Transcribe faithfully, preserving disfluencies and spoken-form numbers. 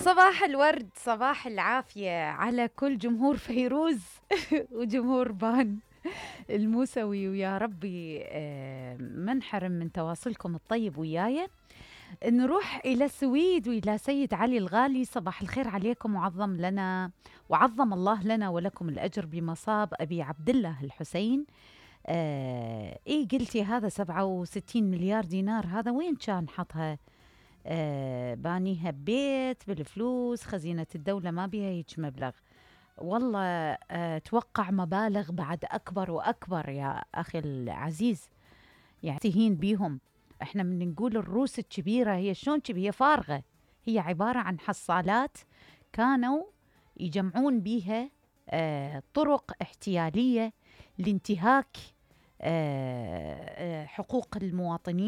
صباح الورد، صباح العافية على كل جمهور فيروز وجمهور بان الموسوي، ويا ربي آه، ما نحرم من تواصلكم الطيب وياي. نروح إلى السويد وإلى سيد علي الغالي. صباح الخير عليكم، وعظم لنا وعظم الله لنا ولكم الأجر بمصاب أبي عبد الله الحسين. آه إيه قلتي هذا سبعة وستين مليار دينار، هذا وين كان حطها؟ آه بانيها ببيت بالفلوس، خزينة الدولة ما بيها هيك مبلغ. والله آه توقع مبالغ بعد أكبر وأكبر يا أخي العزيز، يعني تهين بيهم. احنا من نقول الروس الكبيرة، هي شلون كبيرة؟ هي فارغة، هي عبارة عن حصالات كانوا يجمعون بيها آه طرق احتيالية لانتهاك آه آه حقوق المواطنين.